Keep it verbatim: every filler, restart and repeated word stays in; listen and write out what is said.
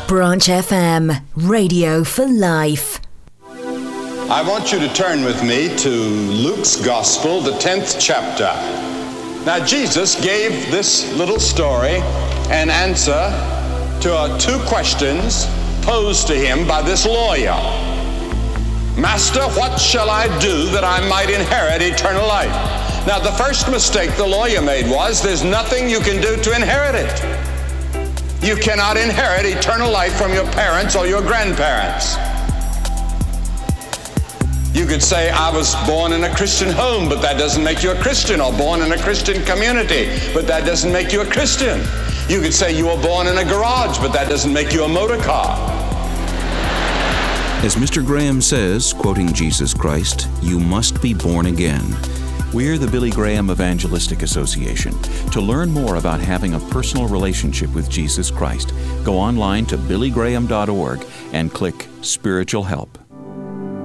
Branch F M, radio for life. I want you to turn with me to Luke's Gospel, the tenth chapter. Now, Jesus gave this little story an answer to uh, two questions posed to him by this lawyer. Master, what shall I do that I might inherit eternal life? Now, the first mistake the lawyer made was there's nothing you can do to inherit it. You cannot inherit eternal life from your parents or your grandparents. You could say, I was born in a Christian home, but that doesn't make you a Christian, or born in a Christian community, but that doesn't make you a Christian. You could say you were born in a garage, but that doesn't make you a motor car. As Mister Graham says, quoting Jesus Christ, you must be born again. We're the Billy Graham Evangelistic Association. To learn more about having a personal relationship with Jesus Christ, go online to billy graham dot org and click Spiritual Help.